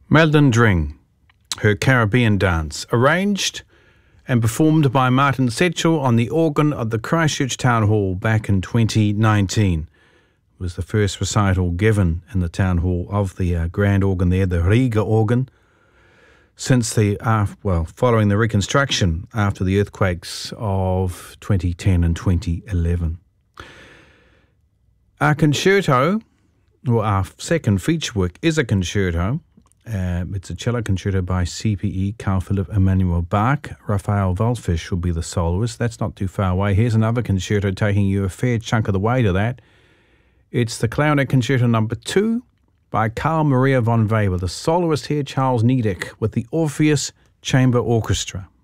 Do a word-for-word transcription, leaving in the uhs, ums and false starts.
Madeline Dring, her Caribbean dance, arranged and performed by Martin Setchell on the organ of the Christchurch Town Hall back in twenty nineteen. It was the first recital given in the Town Hall of the uh, grand organ there, the Riga organ, since the, uh, well, following the reconstruction after the earthquakes of twenty ten and twenty eleven. Our concerto, well, our second feature work is a concerto. Uh, it's a cello concerto by C P E, Carl Philipp Emanuel Bach. Raphael Waldfisch will be the soloist. That's not too far away. Here's another concerto taking you a fair chunk of the way to that. It's the Clarinet Concerto Number Two by Carl Maria von Weber. The soloist here, Charles Niedek, with the Orpheus Chamber Orchestra.